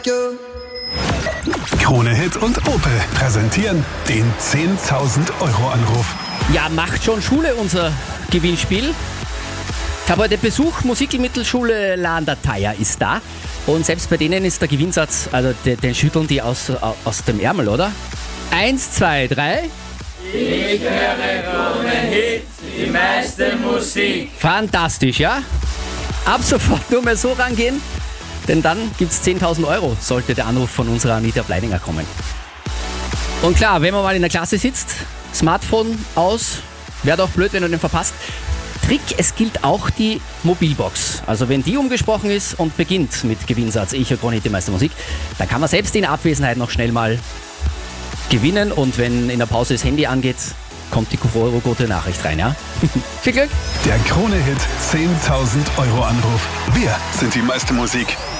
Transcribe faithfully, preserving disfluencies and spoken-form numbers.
Krone Hit und Opel präsentieren den zehntausend Euro Anruf. Ja, macht schon Schule unser Gewinnspiel. Ich habe heute Besuch, Musikmittelschule Landerteier ist da. Und selbst bei denen ist der Gewinnsatz, also den, den schütteln die aus, aus dem Ärmel, oder? Eins, zwei, drei. Ich höre Krone Hit, die meiste Musik. Fantastisch, ja? Ab sofort nur mehr so rangehen, denn dann gibt es zehntausend Euro, sollte der Anruf von unserer Anita Bleidinger kommen. Und klar, wenn man mal in der Klasse sitzt, Smartphone aus, wäre doch blöd, wenn du den verpasst. Trick, es gilt auch die Mobilbox. Also wenn die umgesprochen ist und beginnt mit Gewinnsatz, ich höre Krone Hit, die meiste Musik, dann kann man selbst in Abwesenheit noch schnell mal gewinnen. Und wenn in der Pause das Handy angeht, kommt die gute Nachricht rein, ja? Viel Glück! Der Krone Hit zehntausend Euro Anruf. Wir sind die meiste Musik.